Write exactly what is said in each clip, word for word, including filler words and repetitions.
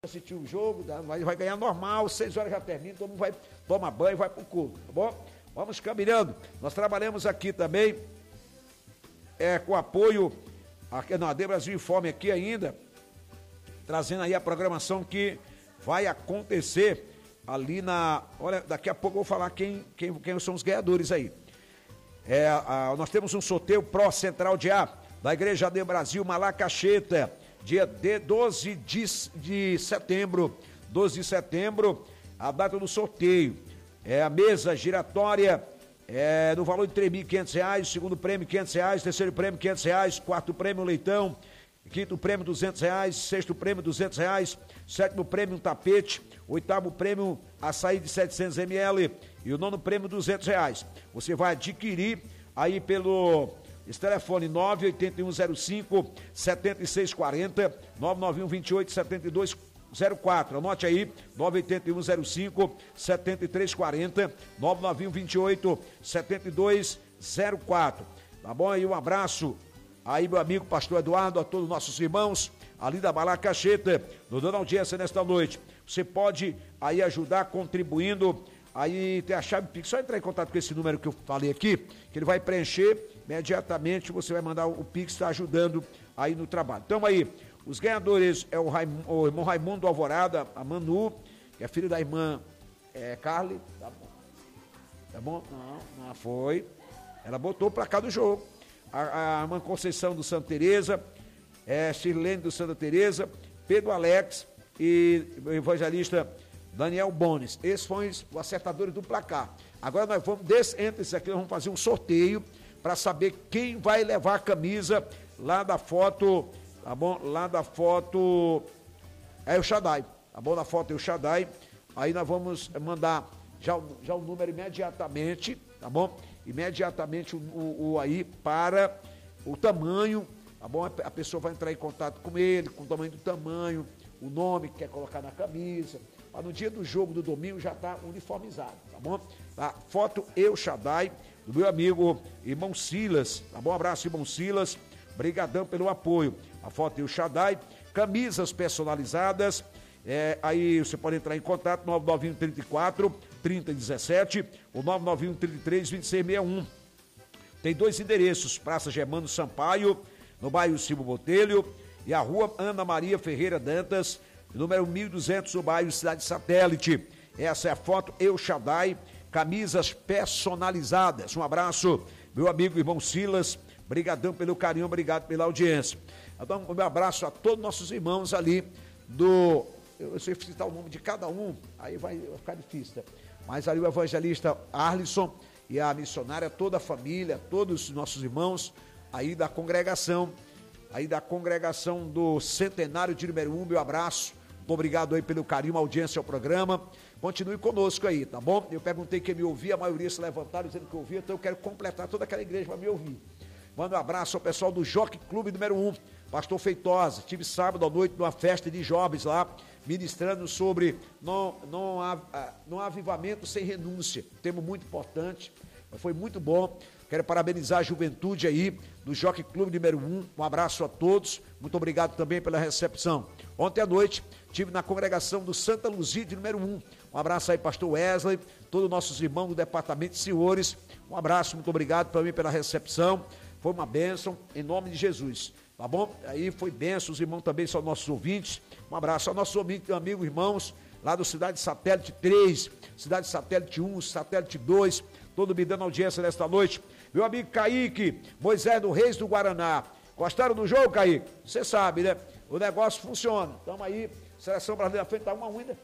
assistir o jogo, vai, vai ganhar normal, seis horas já termina, todo mundo vai tomar banho e vai pro culto, tá bom? Vamos caminhando. Nós trabalhamos aqui também é, com apoio aqui na A D Brasil Informe aqui ainda, trazendo aí a programação que vai acontecer ali na... Olha, daqui a pouco eu vou falar quem, quem, quem são os ganhadores aí. É, a, nós temos um sorteio Pro Central de A, da Igreja A D Brasil Malacacheta, dia de doze de setembro, doze de setembro, a data do sorteio. É a mesa giratória, é, no valor de três mil e quinhentos reais, segundo prêmio quinhentos reais, terceiro prêmio quinhentos reais, quarto prêmio leitão, quinto prêmio duzentos reais, sexto prêmio duzentos reais, sétimo prêmio um tapete, oitavo prêmio açaí de setecentos mililitros e o nono prêmio duzentos reais. Você vai adquirir aí pelo... Esse telefone nove oito um zero cinco sete seis quatro zero, nove nove um dois oito sete dois zero quatro. Anote aí, nove oito um zero cinco sete três quatro zero, nove nove um dois oito sete dois zero quatro. Tá bom? Aí um abraço aí, meu amigo pastor Eduardo, a todos os nossos irmãos ali da Malacacheta, nos dando audiência nesta noite. Você pode aí ajudar contribuindo. Aí tem a chave Pix, só entrar em contato com esse número que eu falei aqui, que ele vai preencher, imediatamente você vai mandar o Pix, está ajudando aí no trabalho. Então aí, os ganhadores é o, Raim, o irmão Raimundo Alvorada, a Manu, que é filho da irmã é, Carly, tá bom? Tá bom? Não, não foi. Ela botou o placar do jogo. A, a irmã Conceição do Santa Teresa, é, Shirlene do Santa Teresa, Pedro Alex e o evangelista Daniel Bones. Esses foram os acertadores do placar. Agora nós vamos, desse, entre esses aqui, nós vamos fazer um sorteio para saber quem vai levar a camisa lá da foto, tá bom? Lá da foto é o Shaddai, tá bom? Na foto é o Shaddai. Aí nós vamos mandar já, já o número imediatamente, tá bom? Imediatamente o, o, o aí para o tamanho, tá bom? A pessoa vai entrar em contato com ele, com o tamanho do tamanho, o nome que quer colocar na camisa. Mas no dia do jogo do domingo já está uniformizado, tá bom? Tá? Foto Eu Shaddai, do meu amigo irmão Silas, tá bom? Um abraço, irmão Silas, brigadão pelo apoio. A foto Eu Shaddai, camisas personalizadas, é, aí você pode entrar em contato, nove nove um três quatro, trinta dezessete, ou nove nove um trinta e três, vinte e seis sessenta e um. Tem dois endereços, Praça Germano Sampaio, no bairro Silvio Botelho, e a rua Ana Maria Ferreira Dantas, número mil e duzentos, no bairro Cidade Satélite. Essa é a foto Eu Shaddai, camisas personalizadas. Um abraço, meu amigo irmão Silas, brigadão pelo carinho, obrigado pela audiência. Então, um abraço a todos nossos irmãos ali do... Eu sei citar o nome de cada um, aí vai ficar difícil, né? Mas ali o evangelista Arlisson e a missionária, toda a família, todos os nossos irmãos aí da congregação, aí da congregação do Centenário de número um, meu abraço. Muito obrigado aí pelo carinho, audiência ao programa. Continue conosco aí, tá bom? Eu perguntei quem me ouvia, a maioria se levantaram dizendo que ouvia, então eu quero completar toda aquela igreja para me ouvir. Manda um abraço ao pessoal do Jockey Clube número um, Pastor Feitosa. Tive sábado à noite numa festa de jovens lá, ministrando sobre não, não, há, não há avivamento sem renúncia. Tema muito importante, foi muito bom. Quero parabenizar a juventude aí do Jockey Clube número um. Um abraço a todos. Muito obrigado também pela recepção. Ontem à noite, estive na congregação do Santa Luzia de número um. Um abraço aí, pastor Wesley, todos os nossos irmãos do departamento de senhores. Um abraço, muito obrigado também pela recepção. Foi uma bênção, em nome de Jesus. Tá bom? Aí foi bênção, os irmãos também são nossos ouvintes. Um abraço aos nossos amigos, irmãos, lá do Cidade Satélite três, Cidade Satélite um, Satélite dois, todo me dando audiência nesta noite. Meu amigo Kaique, Moisés do Reis do Guaraná. Gostaram do jogo, Kaique? Você sabe, né? O negócio funciona. Estamos aí, seleção brasileira frente, está um a um ainda.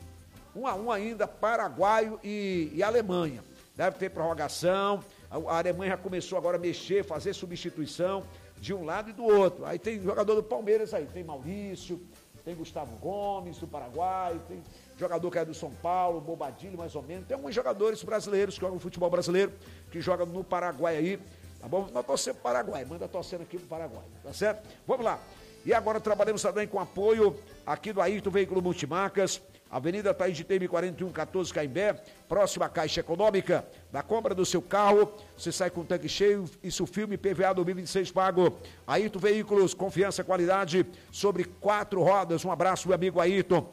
Um a um ainda, Paraguai e, e Alemanha. Deve ter prorrogação. A, a Alemanha já começou agora a mexer, fazer substituição de um lado e do outro. Aí tem jogador do Palmeiras aí, tem Maurício, tem Gustavo Gomes do Paraguai, tem jogador que é do São Paulo, Bobadilho mais ou menos. Tem alguns jogadores brasileiros que jogam futebol brasileiro, que jogam no Paraguai aí, tá bom? Nós torcemos pro Paraguai, manda torcendo aqui pro Paraguai, tá certo? Vamos lá. E agora trabalhamos também com apoio aqui do Ayrton Veículo Multimarcas, Avenida Thaís de Teime, quarenta e um quatorze, Caimbé, próxima à Caixa Econômica. Na compra do seu carro, você sai com o tanque cheio, isso filme, I P V A dois mil e vinte e seis pago. Ayrton Veículos, confiança, qualidade, sobre quatro rodas. Um abraço, meu amigo Ayrton.